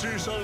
之声。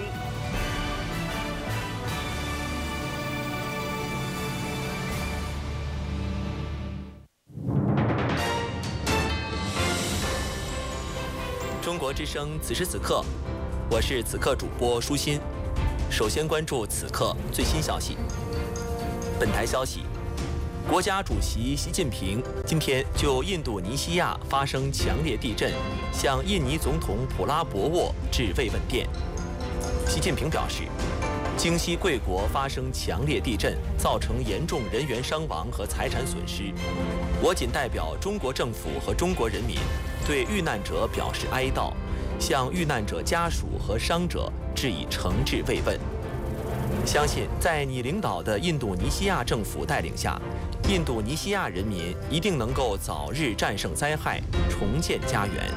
中国之声此时此刻，我是此刻主播舒心。首先关注此刻最新消息。本台消息，国家主席习近平今天就印度尼西亚发生强烈地震，向印尼总统普拉博沃致慰问电。习近平表示，京西贵国发生强烈地震，造成严重人员伤亡和财产损失。我谨代表中国政府和中国人民，对遇难者表示哀悼，向遇难者家属和伤者致以诚挚慰问。相信在你领导的印度尼西亚政府带领下，印度尼西亚人民一定能够早日战胜灾害，重建家园。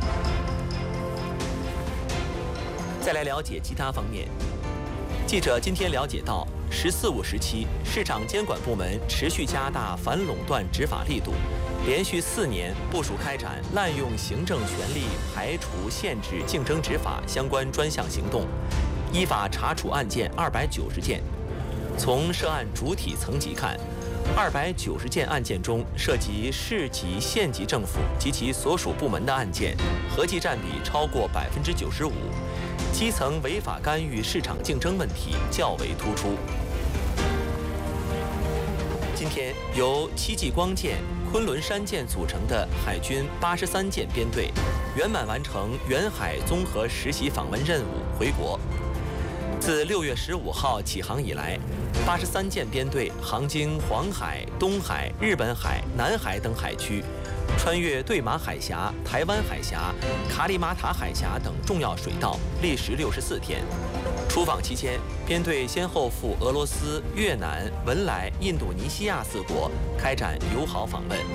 再来了解其他方面。记者今天了解到，“14·5”时期，市场监管部门持续加大反垄断执法力度，连续4年部署开展滥用行政权力排除限制竞争执法相关专项行动，依法查处案件290件。从涉案主体层级看，290件案件中涉及市级、县级政府及其所属部门的案件，合计占比超过95%。基层违法干预市场竞争问题较为突出。今天，由戚继光舰、昆仑山舰组成的海军83舰编队圆满完成远海综合实习访问任务回国。自6月15号起航以来，83舰编队航经黄海、东海、日本海、南海等海区，穿越对马海峡、台湾海峡、卡里马塔海峡等重要水道，历时64天。出访期间，编队先后赴俄罗斯、越南、文莱、印度尼西亚4国开展友好访问。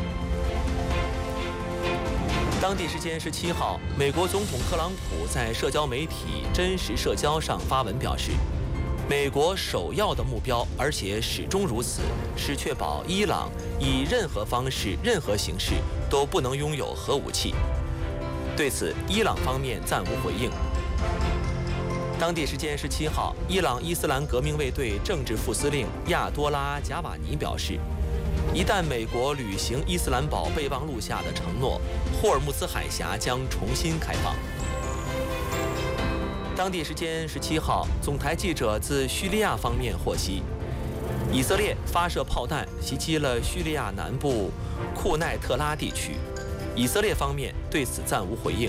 当地时间17号，美国总统特朗普在社交媒体真实社交上发文表示，美国首要的目标，而且始终如此，是确保伊朗以任何方式、任何形式都不能拥有核武器。对此，伊朗方面暂无回应。当地时间17号，伊朗伊斯兰革命卫队政治副司令亚多拉·贾瓦尼表示，一旦美国履行伊斯兰堡备忘录下的承诺，霍尔木兹海峡将重新开放。当地时间17号，总台记者自叙利亚方面获悉，以色列发射炮弹袭击了叙利亚南部库奈特拉地区，以色列方面对此暂无回应。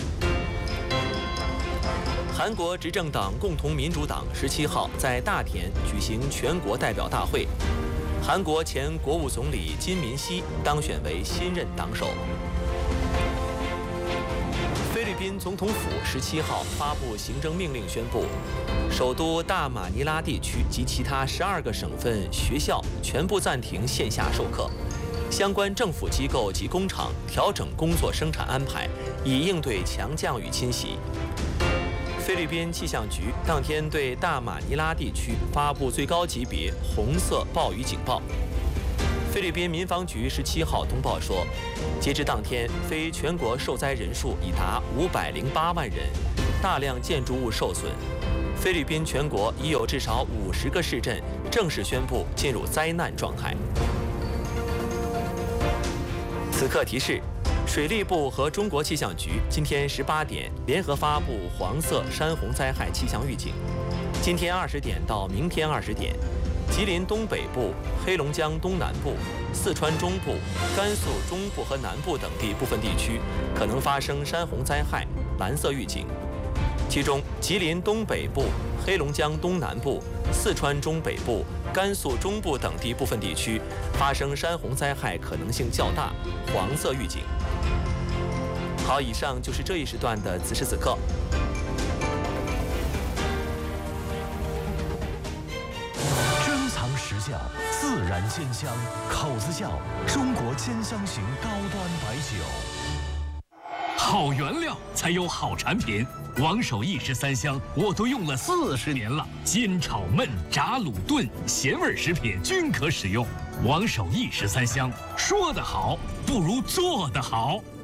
韩国执政党共同民主党17号在大田举行全国代表大会，韩国前国务总理金民锡当选为新任党首。菲律宾总统府17号发布行政命令，宣布首都大马尼拉地区及其他12个省份学校全部暂停线下授课，相关政府机构及工厂调整工作生产安排，以应对强降雨侵袭。菲律宾气象局当天对大马尼拉地区发布最高级别红色暴雨警报。菲律宾民防局17号通报说，截至当天，非全国受灾人数已达508万人，大量建筑物受损。菲律宾全国已有至少50个市镇正式宣布进入灾难状态。此刻提示，水利部和中国气象局今天18点联合发布黄色山洪灾害气象预警。今天20点到明天20点，吉林东北部、黑龙江东南部、四川中部、甘肃中部和南部等地部分地区可能发生山洪灾害，蓝色预警。其中，吉林东北部、黑龙江东南部、四川中北部、甘肃中部等地部分地区发生山洪灾害可能性较大，黄色预警。好，以上就是这一时段的此时此刻。 珍藏实窖，自然鲜香，口子窖，中国兼香型高端白酒。 好原料才有好产品，王守义13香我都用了40年了，煎炒焖炸卤炖咸味食品均可使用。王守义13香，说得好不如做得好。